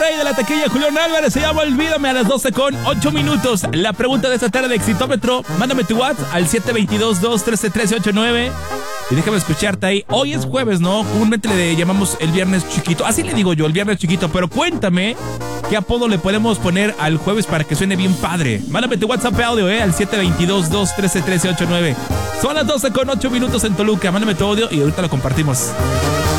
rey de la taquilla, Julián Álvarez, se llama Olvídame, a las 12:08. La pregunta de esta tarde de Exitómetro, mándame tu WhatsApp al 722-213-1389 y déjame escucharte ahí. Hoy es jueves, ¿no? Comúnmente le llamamos el viernes chiquito, así le digo yo, el viernes chiquito, pero cuéntame qué apodo le podemos poner al jueves para que suene bien padre. Mándame tu WhatsApp audio, al 722-213-1389. Son las 12:08 en Toluca. Mándame tu audio y ahorita lo compartimos.